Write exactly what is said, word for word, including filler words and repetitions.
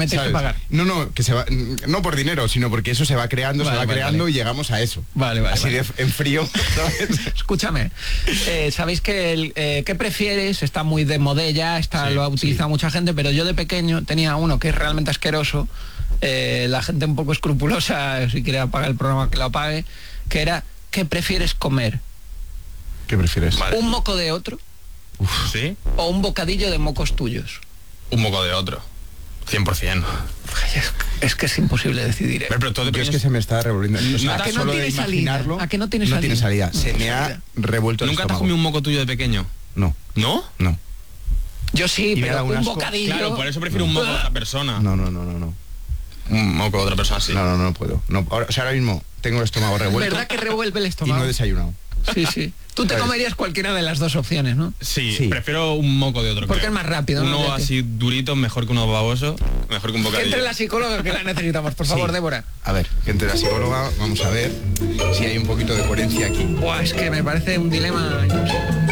me tienes ¿sabes? que pagar. No, no, que se va, no por dinero, sino porque eso se va creando, Vale, se va vale, creando vale. y llegamos a eso. Vale, vale, Así vale. de en frío, ¿sabes? Escúchame, eh, sabéis que el eh, ¿qué prefieres? Está muy de modella, está, Sí, lo ha utilizado sí. mucha gente, pero yo de pequeño tenía uno que es realmente asqueroso, eh, la gente un poco escrupulosa, si quiere apagar el programa que lo apague, que era ¿qué prefieres comer? ¿Qué prefieres? Vale. ¿Un moco de otro ¿Sí? o un bocadillo de mocos tuyos? Un moco de otro. cien por ciento. Ay, es, es que es imposible decidir. ¿eh? Pero, pero todo Yo es depende- que se me está revolviendo. O sea, ¿A que no solo tiene de salida? imaginarlo, ¿A que no tiene no tiene salida? salida. Se No me tiene ha salida. revuelto el ¿Nunca te has estómago. comido un moco tuyo de pequeño? No, ¿No? no. Yo sí, Y me da pero un un asco. bocadillo... Claro, por eso prefiero un moco de otra persona. No, no, no, no, no. Un moco de otra persona, sí. No, no, no puedo. No, ahora, o sea, ahora mismo tengo el estómago revuelto ¿Verdad que revuelve el y estómago? no he desayunado. Sí, sí. Tú te ¿Sabes? comerías cualquiera de las dos opciones, ¿no? Sí, Sí. prefiero un moco de otro. Porque creo. es más rápido, ¿no? Uno Ya que- así durito, mejor que uno baboso, mejor que un Que bocadillo. entre la psicóloga que la necesitamos, por favor, Sí. Débora. A ver, que entre la psicóloga, vamos a ver si hay un poquito de coherencia aquí. Buah, es que me parece un dilema, yo no sé.